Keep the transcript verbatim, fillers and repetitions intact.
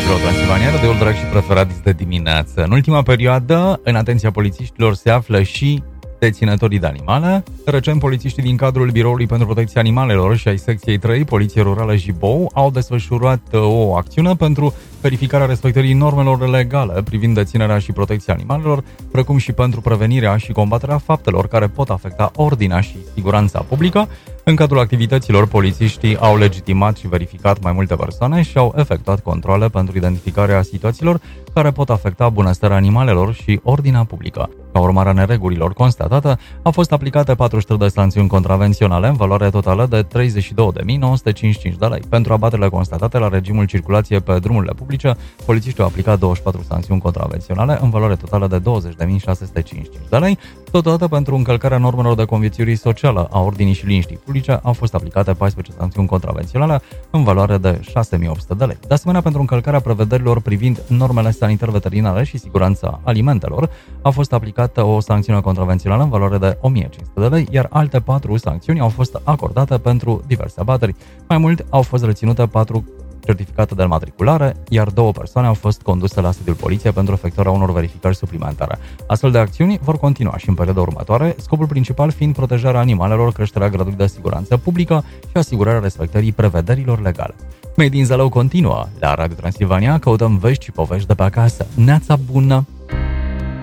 Metro Transilvania, radioul drag și preferat de dimineață. În ultima perioadă, în atenția polițiștilor se află și deținătorii de animale. Recent, polițiștii din cadrul Biroului pentru Protecția Animalelor și ai secției trei, Poliție Rurală Jibou, au desfășurat o acțiune pentru verificarea respectării normelor legale privind deținerea și protecția animalelor, precum și pentru prevenirea și combaterea faptelor care pot afecta ordinea și siguranța publică. În cadrul activităților, polițiștii au legitimat și verificat mai multe persoane și au efectuat controale pentru identificarea situațiilor care pot afecta bunăstarea animalelor și ordinea publică. Ca urmare a neregulilor constatate, au fost aplicate patruzeci și trei de sancțiuni contravenționale în valoare totală de treizeci și două de mii nouă sute cincizeci și cinci de lei. Pentru abaterile constatate la regimul circulație pe drumurile publice, polițiștii au aplicat douăzeci și patru sancțiuni contravenționale în valoare totală de douăzeci de mii șase sute cincizeci și cinci de lei. Totodată, pentru încălcarea normelor de conviețuire socială a ordinii și liniștii publice, au fost aplicate paisprezece sancțiuni contravenționale în valoare de șase mii opt sute de lei. De asemenea, pentru încălcarea prevederilor privind normele sanitar-veterinare și siguranța alimentelor, a fost aplicată o sancțiune contravențională în valoare de o mie cinci sute de lei, iar alte patru sancțiuni au fost acordate pentru diverse abateri. Mai mult, au fost reținute patru certificate de înmatriculare, iar două persoane au fost conduse la sediul poliției pentru efectuarea unor verificări suplimentare. Astfel de acțiuni vor continua și în perioada următoare, scopul principal fiind protejarea animalelor, creșterea gradului de siguranță publică și asigurarea respectării prevederilor legale. Made in Zalău continuă la Radio Transilvania, căutăm vești și povești de pe acasă. Neața bună!